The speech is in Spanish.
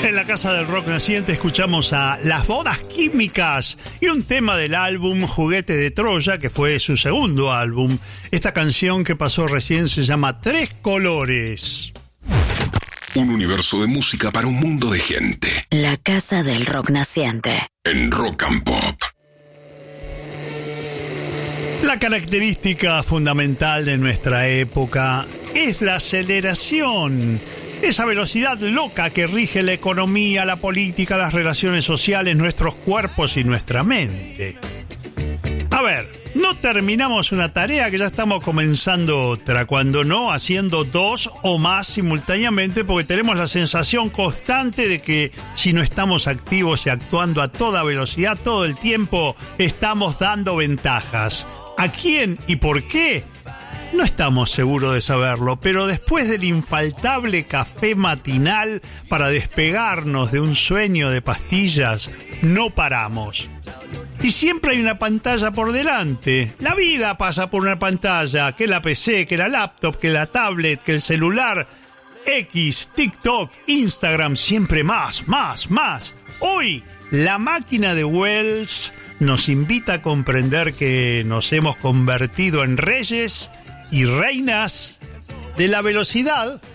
En la Casa del Rock Naciente escuchamos a Las Bodas Químicas y un tema del álbum Juguete de Troya, que fue su segundo álbum. Esta canción que pasó recién se llama Tres Colores. Un universo de música para un mundo de gente. La Casa del Rock Naciente. En Rock and Pop. La característica fundamental de nuestra época es la aceleración. Esa velocidad loca que rige la economía, la política, las relaciones sociales, nuestros cuerpos y nuestra mente. A ver, no terminamos una tarea que ya estamos comenzando otra, cuando no haciendo dos o más simultáneamente, porque tenemos la sensación constante de que si no estamos activos y actuando a toda velocidad todo el tiempo, estamos dando ventajas. ¿A quién y por qué? No estamos seguros de saberlo, pero después del infaltable café matinal para despegarnos de un sueño de pastillas, no paramos. Y siempre hay una pantalla por delante. La vida pasa por una pantalla, que la PC, que la laptop, que la tablet, que el celular, X, TikTok, Instagram, siempre más. Hoy, la máquina de Wells nos invita a comprender que nos hemos convertido en reyes y reinas de la velocidad